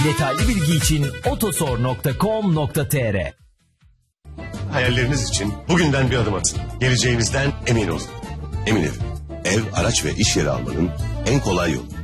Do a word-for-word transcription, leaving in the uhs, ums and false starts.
Detaylı bilgi için otosor nokta com nokta tr. Hayalleriniz için bugünden bir adım atın. Geleceğinizden emin olun. Emin Ev, ev, araç ve iş yeri almanın en kolay yolu.